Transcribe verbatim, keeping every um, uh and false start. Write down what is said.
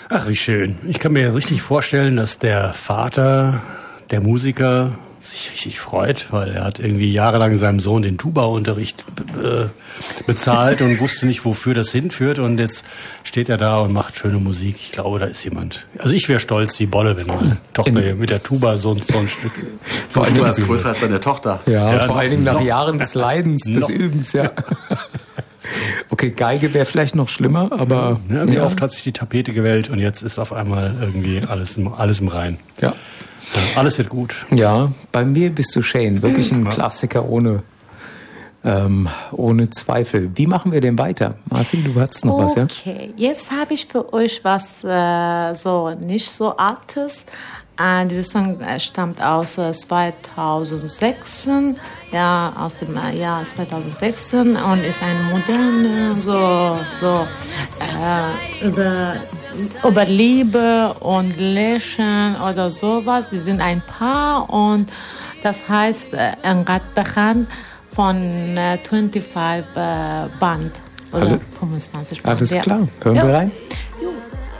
Ach, wie schön. Ich kann mir richtig vorstellen, dass der Vater, der Musiker, sich richtig freut, weil er hat irgendwie jahrelang seinem Sohn den Tuba-Unterricht äh, bezahlt und wusste nicht, wofür das hinführt. Und jetzt steht er da und macht schöne Musik. Ich glaube, da ist jemand. Also ich wäre stolz wie Bolle, wenn meine Tochter hier mit der Tuba so, so ein Stück... Vor allem, du hast größer als deine Tochter. Ja, Ja, vor allen Dingen nach noch. Jahren des Leidens, des Noch. Übens, ja. Okay, Geige wäre vielleicht noch schlimmer, aber... Ja, wie ja. oft hat sich die Tapete gewellt und jetzt ist auf einmal irgendwie alles im, alles im Reinen. Ja. Ja, alles wird gut. Ja, bei mir bist du Shane. Wirklich ein Klassiker ohne, ähm, ohne Zweifel. Wie machen wir denn weiter? Marci, du hattest noch okay. was, ja? Okay, jetzt habe ich für euch was äh, so nicht so Altes. Äh, dieser Song stammt aus äh, zweitausendsechs, ja, aus dem äh, Jahr zweitausendsechs und ist ein moderner, so, so äh, über, über Liebe und Lächeln oder sowas. Die sind ein Paar und das heißt äh, Engat Bechan von äh, fünfundzwanzig äh, Band oder Alle? fünfundzwanzig Band. Alles ja. klar, hören ja. wir rein.